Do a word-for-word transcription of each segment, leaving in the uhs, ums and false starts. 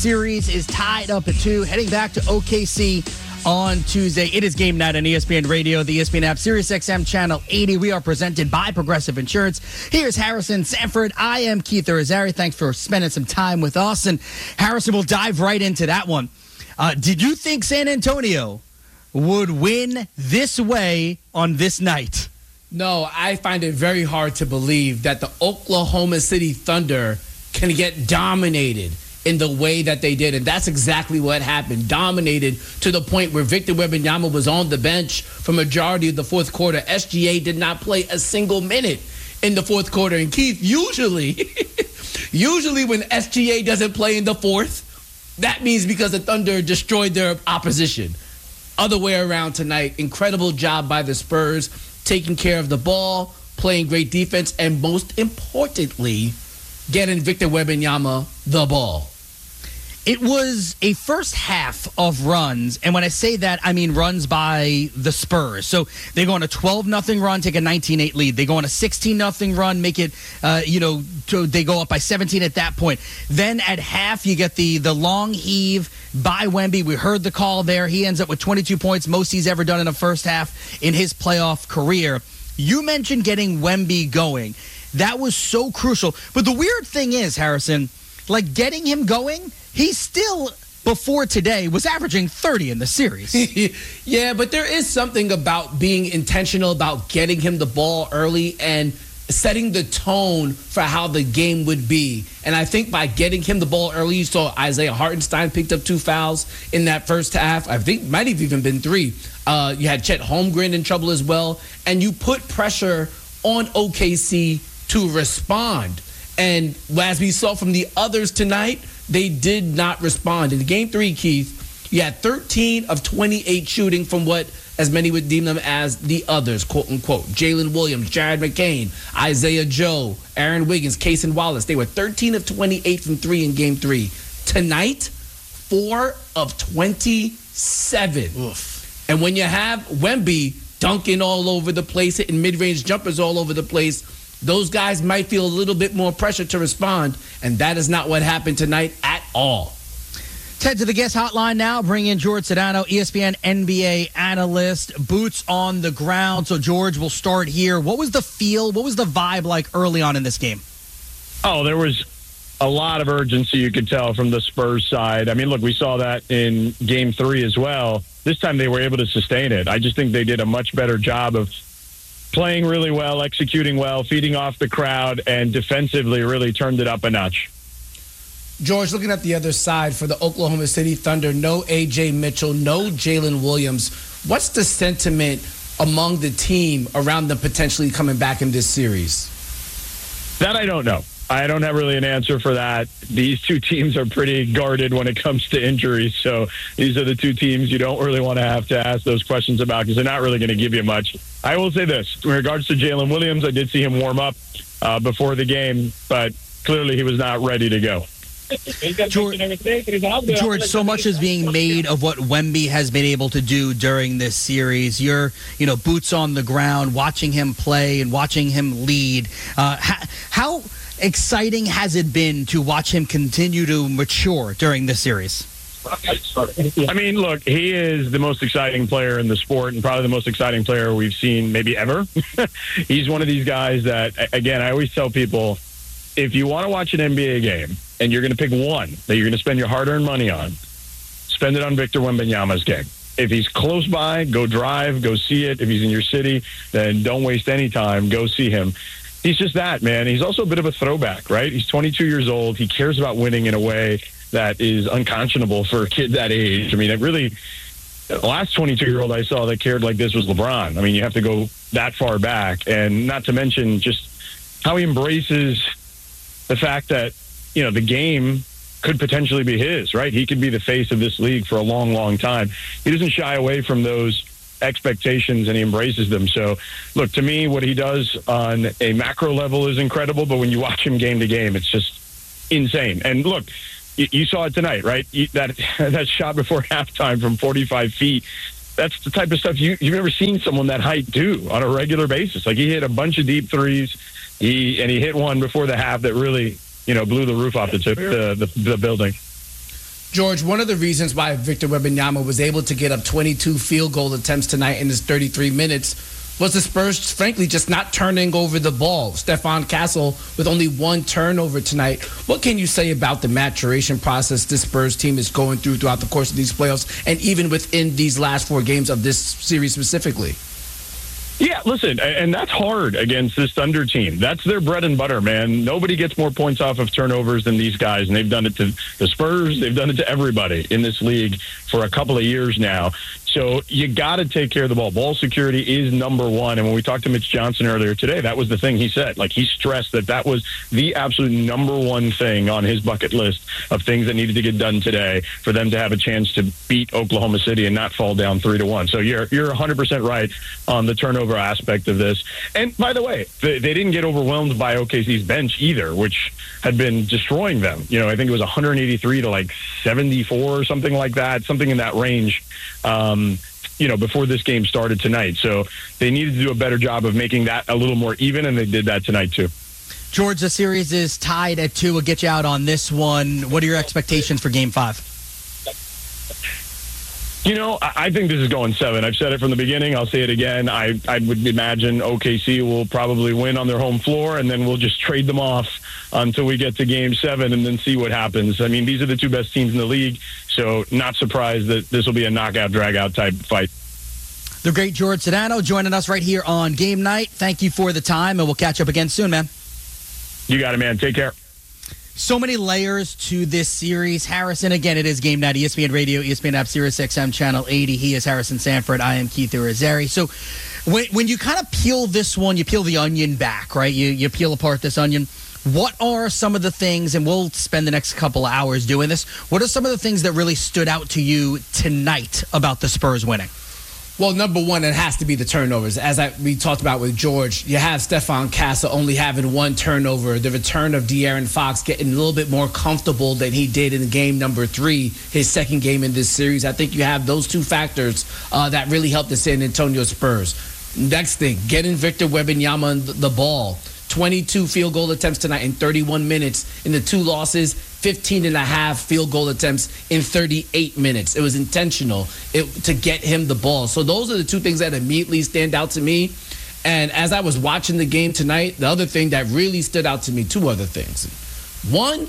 Series is tied up at two, heading back to O K C on Tuesday. It is game night on E S P N Radio, the E S P N app, Sirius X M Channel eighty. We are presented by Progressive Insurance. Here's Harrison Sanford. I am Keith Irizarry. Thanks for spending some time with us. And Harrison, will dive right into that one. Uh, did you think San Antonio would win this way on this night? No, I find it very hard to believe that the Oklahoma City Thunder can get dominated in the way that they did. And that's exactly what happened. Dominated to the point where Victor Wembanyama was on the bench for majority of the fourth quarter. S G A did not play a single minute in the fourth quarter. And Keith, usually, usually when S G A doesn't play in the fourth, that means because the Thunder destroyed their opposition. Other way around tonight. Incredible job by the Spurs, taking care of the ball, playing great defense, and most importantly, getting Victor Wembanyama the ball. It was a first half of runs, and when I say that, I mean runs by the Spurs. So they go on a twelve nothing run, take a nineteen eight lead. They go on a sixteen nothing run, make it, uh, you know, to, they go up by seventeen at that point. Then at half, you get the the long heave by Wemby. We heard the call there. He ends up with twenty-two points, most he's ever done in a first half in his playoff career. You mentioned getting Wemby going. That was so crucial. But the weird thing is, Harrison, like getting him going, he still, before today, was averaging thirty in the series. Yeah, but there is something about being intentional about getting him the ball early and setting the tone for how the game would be. And I think by getting him the ball early, you saw Isaiah Hartenstein picked up two fouls in that first half. I think might have even been three. Uh, you had Chet Holmgren in trouble as well. And you put pressure on O K C to respond. And as we saw from the others tonight, they did not respond. In game three, Keith, you had thirteen of twenty-eight shooting from what, as many would deem them as the others, quote unquote. Jalen Williams, Jared McCain, Isaiah Joe, Aaron Wiggins, Cason Wallace. They were thirteen of twenty-eight from three in game three. Tonight, four of twenty-seven. Oof. And when you have Wemby dunking all over the place, hitting mid-range jumpers all over the place, those guys might feel a little bit more pressure to respond, and that is not what happened tonight at all. Head to the guest hotline now. Bring in George Sedano, E S P N N B A analyst, boots on the ground. So, George, we'll start here. What was the feel, what was the vibe like early on in this game? Oh, there was a lot of urgency you could tell from the Spurs side. I mean, look, we saw that in game three as well. This time they were able to sustain it. I just think they did a much better job of playing really well, executing well, feeding off the crowd, and defensively really turned it up a notch. George, looking at the other side for the Oklahoma City Thunder, no A J Mitchell, no Jalen Williams. What's the sentiment among the team around them potentially coming back in this series? That I don't know. I don't have really an answer for that. These two teams are pretty guarded when it comes to injuries, so these are the two teams you don't really want to have to ask those questions about because they're not really going to give you much. I will say this. In regards to Jalen Williams, I did see him warm up uh, before the game, but clearly he was not ready to go. George, George, so much is being made of what Wemby has been able to do during this series. You're, you know, boots on the ground, watching him play and watching him lead. Uh, how, how exciting has it been to watch him continue to mature during this series? I mean, look, he is the most exciting player in the sport and probably the most exciting player we've seen maybe ever. He's one of these guys that, again, I always tell people, if you want to watch an N B A game and you're going to pick one that you're going to spend your hard-earned money on, spend it on Victor Wembanyama's game. If he's close by, go drive, go see it. If he's in your city, then don't waste any time. Go see him. He's just that, man. He's also a bit of a throwback, right? He's twenty-two years old. He cares about winning in a way that is unconscionable for a kid that age. I mean, it really, the last twenty-two-year-old I saw that cared like this was LeBron. I mean, you have to go that far back. And not to mention just how he embraces the fact that, you know, the game could potentially be his, right? He could be the face of this league for a long, long time. He doesn't shy away from those expectations and he embraces them. So, look, to me, what he does on a macro level is incredible, but when you watch him game to game, it's just insane. And look, you, you saw it tonight, right? You, that that shot before halftime from forty-five feet, that's the type of stuff you, you've never seen someone that height do on a regular basis. Like, he hit a bunch of deep threes, he and he hit one before the half that really, you know, blew the roof off the, tip, the, the, the building. George, one of the reasons why Victor Wembanyama was able to get up twenty-two field goal attempts tonight in his thirty-three minutes was the Spurs, frankly, just not turning over the ball. Stephon Castle with only one turnover tonight. What can you say about the maturation process this Spurs team is going through throughout the course of these playoffs and even within these last four games of this series specifically? Yeah, listen, and that's hard against this Thunder team. That's their bread and butter, man. Nobody gets more points off of turnovers than these guys, and they've done it to the Spurs. They've done it to everybody in this league for a couple of years now. So you got to take care of the ball. Ball security is number one. And when we talked to Mitch Johnson earlier today, that was the thing he said. Like, he stressed that that was the absolute number one thing on his bucket list of things that needed to get done today for them to have a chance to beat Oklahoma City and not fall down three to one. So you're you're one hundred percent right on the turnover aspect of this. And by the way, they, they didn't get overwhelmed by O K C's bench either, which had been destroying them. You know, I think it was one eighty-three to like seventy-four or something like that, something in that range. Um, you know, before this game started tonight. So they needed to do a better job of making that a little more even, and they did that tonight too. George, the series is tied at two. We'll get you out on this one. What are your expectations for game five? You know, I think this is going seven. I've said it from the beginning. I'll say it again. I, I would imagine O K C will probably win on their home floor, and then we'll just trade them off until we get to game seven and then see what happens. I mean, these are the two best teams in the league, so not surprised that this will be a knockout, drag-out type fight. The great George Sedano joining us right here on Game Night. Thank you for the time, and we'll catch up again soon, man. You got it, man. Take care. So many layers to this series. Harrison, again, it is Game Night, E S P N Radio, E S P N App, Sirius X M Channel eighty. He is Harrison Sanford. I am Keith Irizarry. So when, when you kind of peel this one, you peel the onion back, right? You, you peel apart this onion. What are some of the things, and we'll spend the next couple of hours doing this, what are some of the things that really stood out to you tonight about the Spurs winning? Well, number one, it has to be the turnovers. As I, we talked about with George, you have Stephon Castle only having one turnover. The return of De'Aaron Fox getting a little bit more comfortable than he did in game number three, his second game in this series. I think you have those two factors uh, that really helped the San Antonio Spurs. Next thing, getting Victor Wembanyama the ball. twenty-two field goal attempts tonight in thirty-one minutes. In the two losses, fifteen and a half field goal attempts in thirty-eight minutes. It was intentional it, to get him the ball. So those are the two things that immediately stand out to me. And as I was watching the game tonight, the other thing that really stood out to me, two other things. One,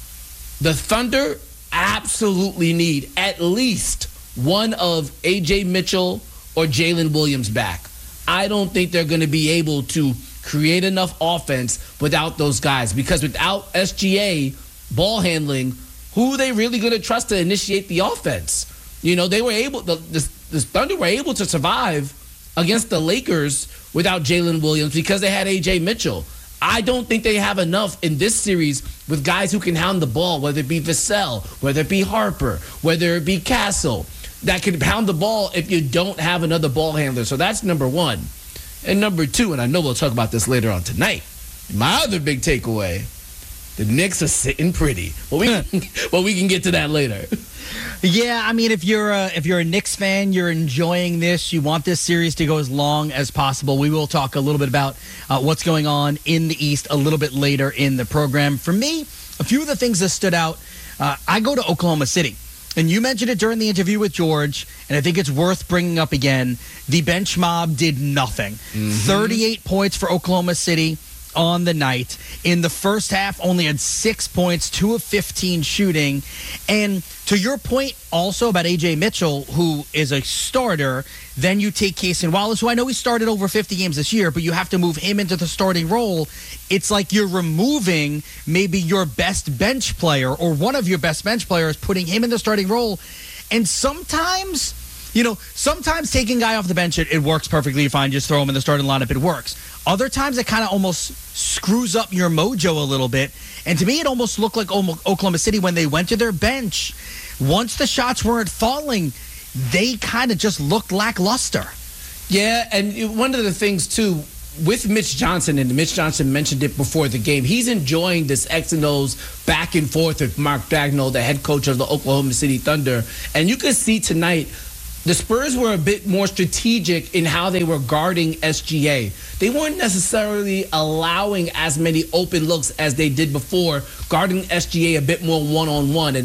the Thunder absolutely need at least one of A J Mitchell or Jalen Williams back. I don't think they're going to be able to create enough offense without those guys, because without S G A ball handling, who are they really going to trust to initiate the offense? You know, they were able, the, the, the Thunder were able to survive against the Lakers without Jalen Williams because they had A J Mitchell. I don't think they have enough in this series with guys who can hound the ball, whether it be Vassell, whether it be Harper, whether it be Castle, that can pound the ball if you don't have another ball handler. So that's number one. And number two, and I know we'll talk about this later on tonight, my other big takeaway, the Knicks are sitting pretty. Well, we, well, we can get to that later. Yeah, I mean, if you're a, if you're a Knicks fan, you're enjoying this. You want this series to go as long as possible. We will talk a little bit about uh, what's going on in the East a little bit later in the program. For me, a few of the things that stood out, uh, I go to Oklahoma City. And you mentioned it during the interview with George, and I think it's worth bringing up again. The bench mob did nothing. Mm-hmm. thirty-eight points for Oklahoma City on the night. In the first half, only had six points, two of fifteen shooting. And to your point also about A J Mitchell, who is a starter, then you take Cason Wallace, who I know he started over fifty games this year, but you have to move him into the starting role. It's like you're removing maybe your best bench player or one of your best bench players, putting him in the starting role. And sometimes, you know, sometimes taking a guy off the bench, it, it works perfectly fine. Just throw him in the starting lineup, it works. Other times it kind of almost screws up your mojo a little bit. And to me, it almost looked like Oklahoma City when they went to their bench. Once the shots weren't falling, they kind of just looked lackluster. Yeah, and one of the things, too, with Mitch Johnson, and Mitch Johnson mentioned it before the game, he's enjoying this X and O's back and forth with Mark Daigneault, the head coach of the Oklahoma City Thunder. And you can see tonight, the Spurs were a bit more strategic in how they were guarding S G A. They weren't necessarily allowing as many open looks as they did before, guarding S G A a bit more one-on-one. And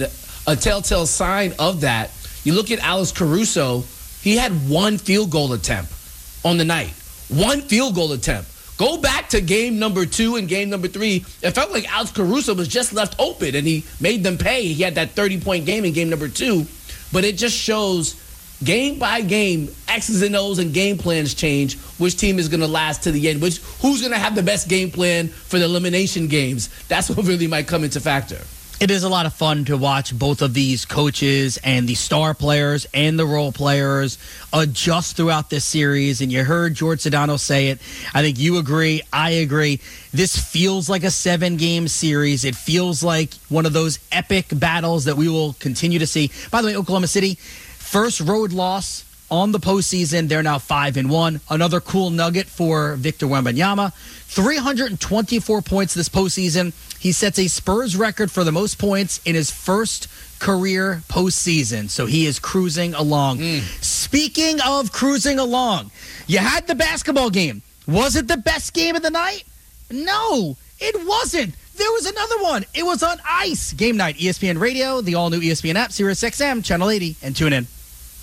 a telltale sign of that, you look at Alex Caruso, he had one field goal attempt on the night. One field goal attempt. Go back to game number two and game number three. It felt like Alex Caruso was just left open, and he made them pay. He had that thirty-point game in game number two. But it just shows game by game, X's and O's and game plans change, which team is going to last to the end, which who's going to have the best game plan for the elimination games. That's what really might come into factor. It is a lot of fun to watch both of these coaches and the star players and the role players adjust throughout this series. And you heard George Sedano say it. I think you agree. I agree. This feels like a seven-game series. It feels like one of those epic battles that we will continue to see. By the way, Oklahoma City, first road loss on the postseason. They're now five and one. Another cool nugget for Victor Wembanyama. three hundred twenty-four points this postseason. He sets a Spurs record for the most points in his first career postseason. So he is cruising along. Mm. Speaking of cruising along, you had the basketball game. Was it the best game of the night? No, it wasn't. There was another one. It was on ice. Game night, E S P N Radio, the all-new E S P N app, Sirius X M, Channel eighty, and tune in.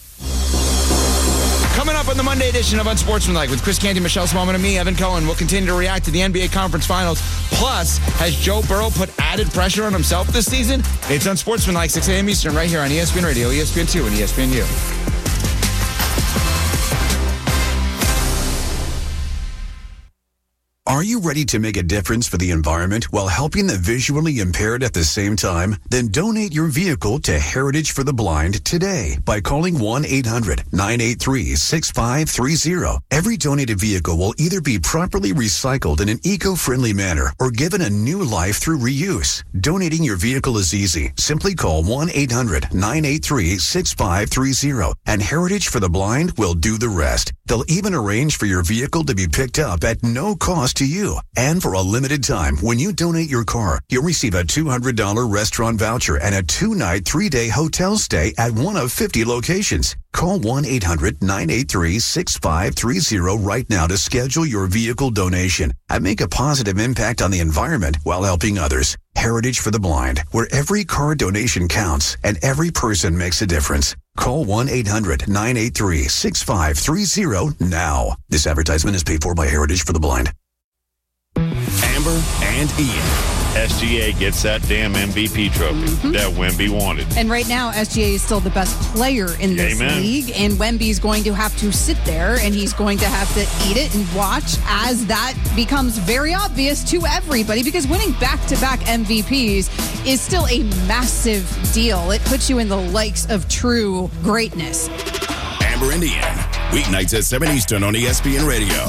Coming up on the Monday edition of Unsportsmanlike with Chris Canty, Michelle Smallman, and me, Evan Cohen, we'll continue to react to the N B A Conference Finals. Plus, has Joe Burrow put added pressure on himself this season? It's Unsportsmanlike, six a.m. Eastern, right here on E S P N Radio, E S P N two, and E S P N U. Are you ready to make a difference for the environment while helping the visually impaired at the same time? Then donate your vehicle to Heritage for the Blind today by calling one eight hundred nine eight three six five three zero. Every donated vehicle will either be properly recycled in an eco-friendly manner or given a new life through reuse. Donating your vehicle is easy. Simply call one eight hundred nine eight three six five three zero and Heritage for the Blind will do the rest. They'll even arrange for your vehicle to be picked up at no cost to you. And for a limited time, when you donate your car, you'll receive a two hundred dollars restaurant voucher and a two-night, three-day hotel stay at one of fifty locations. Call one eight hundred nine eight three six five three zero right now to schedule your vehicle donation and make a positive impact on the environment while helping others. Heritage for the Blind, where every car donation counts and every person makes a difference. Call one eight hundred nine eight three six five three zero now. This advertisement is paid for by Heritage for the Blind. Amber and Ian. S G A gets that damn M V P trophy mm-hmm. that Wemby wanted. And right now, S G A is still the best player in this Amen. league. And Wemby's going to have to sit there, and he's going to have to eat it and watch as that becomes very obvious to everybody, because winning back-to-back M V Ps is still a massive deal. It puts you in the likes of true greatness. Amber and Ian, weeknights at seven Eastern on E S P N Radio.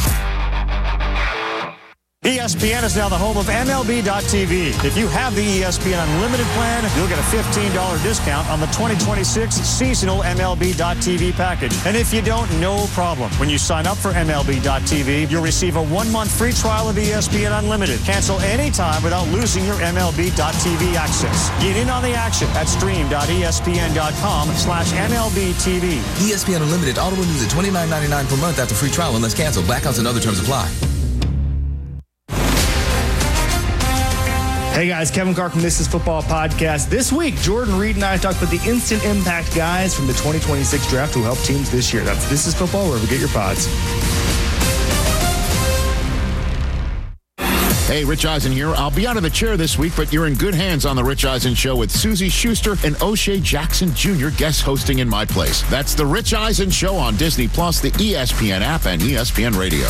E S P N is now the home of M L B dot T V. If you have the E S P N Unlimited plan, you'll get a fifteen dollars discount on the twenty twenty-six seasonal M L B dot T V package. And if you don't, no problem. When you sign up for M L B dot T V, you'll receive a one-month free trial of E S P N Unlimited. Cancel anytime without losing your M L B dot T V access. Get in on the action at stream dot E S P N dot com slash M L B T V. E S P N Unlimited auto renews at twenty-nine ninety-nine per month after free trial unless canceled. Blackouts and other terms apply. Hey guys, Kevin Carr from This Is Football Podcast. This week, Jordan Reed and I talked with the instant impact guys from the twenty twenty-six draft who helped teams this year. That's This Is Football, wherever you get your pods. Hey, Rich Eisen here. I'll be out of the chair this week, but you're in good hands on The Rich Eisen Show with Susie Schuster and O'Shea Jackson Junior guest hosting in my place. That's The Rich Eisen Show on Disney Plus, the E S P N app, and E S P N Radio.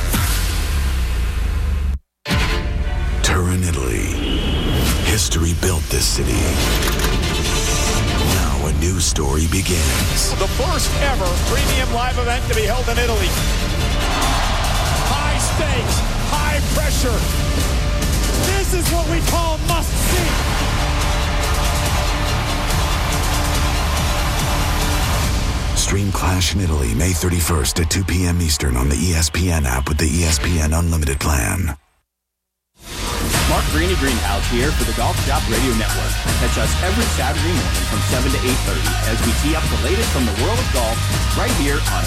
Turin, Italy. History built this city. Now a new story begins. The first ever premium live event to be held in Italy. High stakes, high pressure. This is what we call must see. Stream Clash in Italy May thirty-first at two p.m. Eastern on the E S P N app with the E S P N Unlimited plan. Mark Greeny Greenhouse here for the Golf Shop Radio Network. Catch us every Saturday morning from seven to eight thirty as we tee up the latest from the world of golf right here on